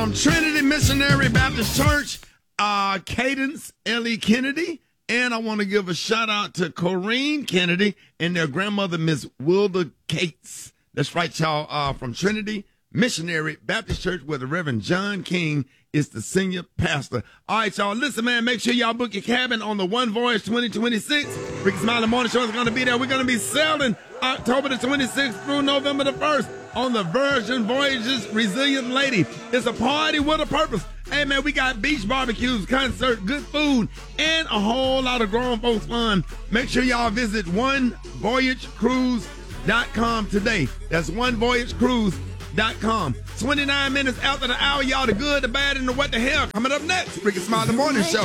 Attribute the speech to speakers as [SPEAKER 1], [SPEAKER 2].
[SPEAKER 1] From Trinity Missionary Baptist Church, Cadence Ellie Kennedy. And I want to give a shout out to Corrine Kennedy and their grandmother, Miss Wilda Cates. That's right, y'all, from Trinity Missionary Baptist Church, where the Reverend John King is the senior pastor. All right, y'all, listen, man, make sure y'all book your cabin on the One Voyage 2026. Ricky Smiley Morning Show is going to be there. We're going to be sailing October the 26th through November the 1st on the Virgin Voyages Resilient Lady. It's a party with a purpose. Hey, man, we got beach barbecues, concert, good food, and a whole lot of grown folks fun. Make sure y'all visit onevoyagecruise.com today. That's onevoyagecruise.com. 29 minutes after the hour, y'all, the good, the bad, and the what the hell. Coming up next, Ricky Smiley Morning Show.